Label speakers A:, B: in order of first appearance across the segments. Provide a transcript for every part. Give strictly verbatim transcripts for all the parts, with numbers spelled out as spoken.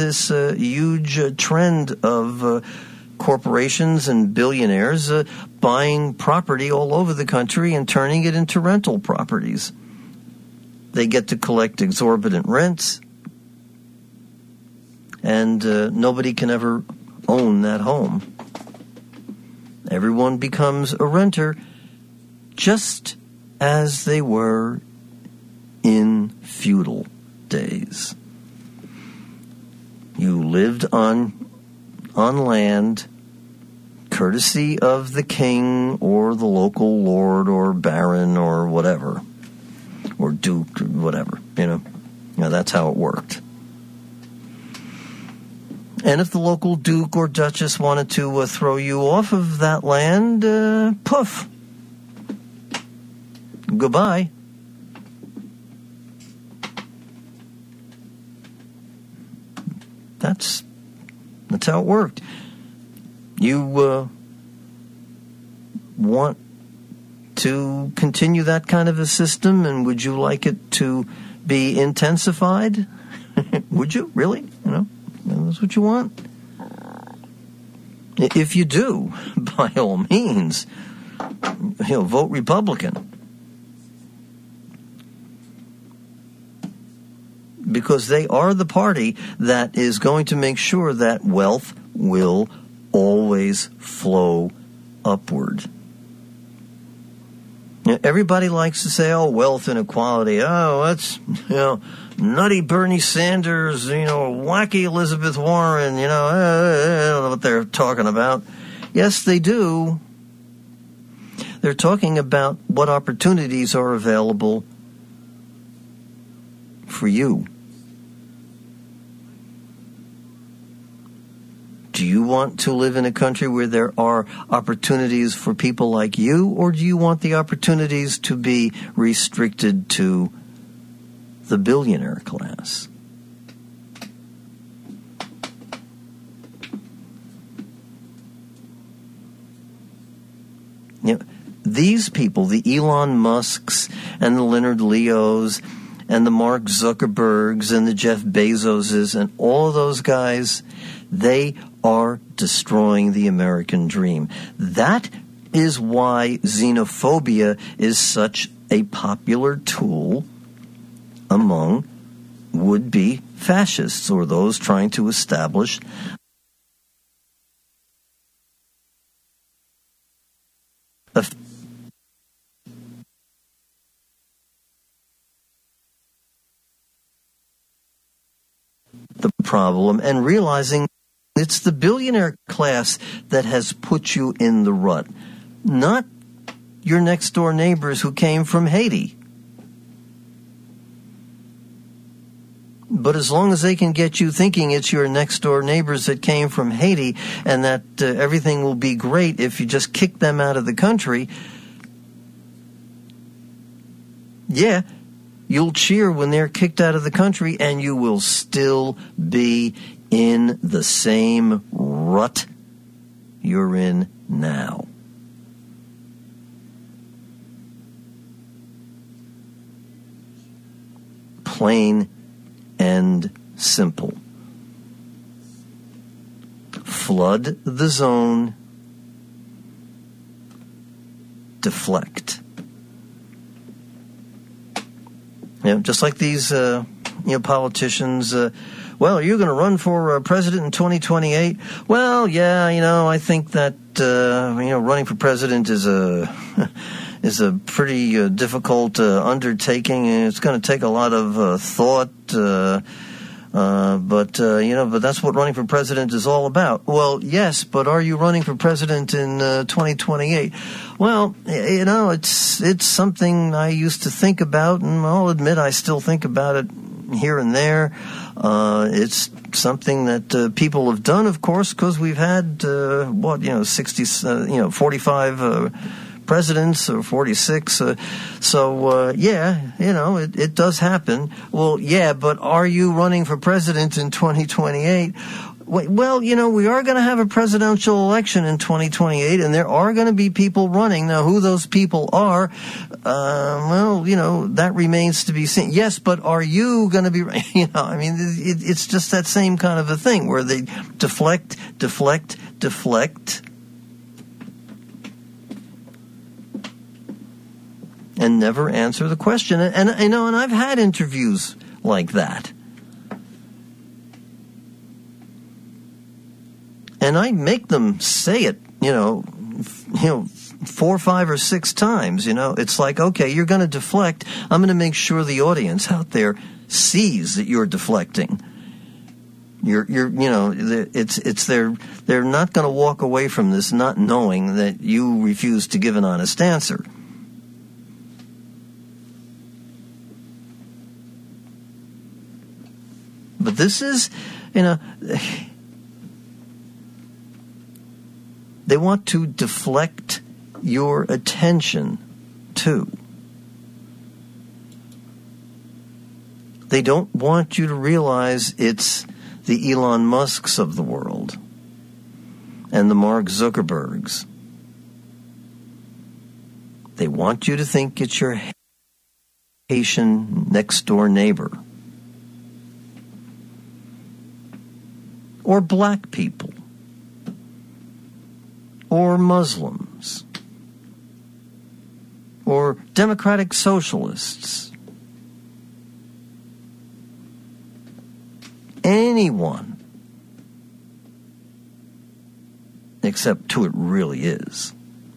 A: this uh, huge uh, trend of uh, corporations and billionaires uh, buying property all over the country and turning it into rental properties. They get to collect exorbitant rents, and uh, nobody can ever own that home. Everyone becomes a renter, just as they were in feudal days. You lived on on land, courtesy of the king or the local lord or baron or whatever, or duke or whatever, you know. You know, that's how it worked. And if the local duke or duchess wanted to uh, throw you off of that land, uh, poof, goodbye. That's that's how it worked. You uh, want to continue that kind of a system, and would you like it to be intensified? Would you really? You know, that's what you want. If you do, by all means, you know, vote Republican. Because they are the party that is going to make sure that wealth will always flow upward. You know, everybody likes to say, oh, wealth inequality. Oh, that's, you know, nutty Bernie Sanders, you know, wacky Elizabeth Warren, you know, I don't know what they're talking about. Yes, they do. They're talking about what opportunities are available for you. Do you want to live in a country where there are opportunities for people like you, or do you want the opportunities to be restricted to the billionaire class? You know, these people, the Elon Musks and the Leonard Leos and the Mark Zuckerbergs and the Jeff Bezoses and all of those guys, they are destroying the American dream. That is why xenophobia is such a popular tool among would-be fascists, or those trying to establish a the problem and realizing it's the billionaire class that has put you in the rut, not your next door neighbors who came from Haiti. But as long as they can get you thinking it's your next door neighbors that came from Haiti and that uh, everything will be great if you just kick them out of the country, yeah, you'll cheer when they're kicked out of the country, and you will still be in the same rut you're in now. Plain and simple. Flood the zone. Deflect. You know, just like these, uh, you know, politicians. Uh, well, are you going to run for uh, president in twenty twenty-eight? Well, yeah, you know, I think that uh, you know, running for president is a is a pretty uh, difficult uh, undertaking, and it's going to take a lot of uh, thought. Uh, uh, but uh, you know, but that's what running for president is all about. Well, yes, but are you running for president in uh, twenty twenty-eight? Well, you know, it's it's something I used to think about, and I'll admit I still think about it here and there. Uh, it's something that uh, people have done, of course, because we've had uh, what you know, sixty, uh, you know, forty-five uh, presidents or forty-six. Uh, so uh, yeah, you know, it, it does happen. Well, yeah, but are you running for president in twenty twenty-eight? well, you know, we are going to have a presidential election in twenty twenty-eight, and there are going to be people running. Now, who those people are, uh, well, you know, that remains to be seen. Yes, but are you going to be, you know, I mean, it, it's just that same kind of a thing where they deflect, deflect, deflect, and never answer the question. And, and you know, and I've had interviews like that. And I make them say it, you know, f- you know, four, five, or six times. You know, it's like, okay, you're going to deflect. I'm going to make sure the audience out there sees that you're deflecting. You're, you're, you know, it's, it's they're, they're not going to walk away from this not knowing that you refuse to give an honest answer. But this is, you know. They want to deflect your attention, too. They don't want you to realize it's the Elon Musks of the world and the Mark Zuckerbergs. They want you to think it's your Haitian next-door neighbor. Or black people. Or Muslims, or democratic socialists, anyone, except who it really is.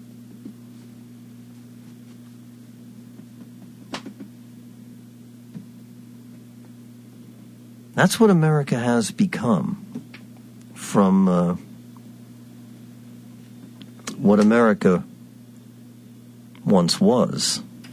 A: That's what America has become from uh, what America once was.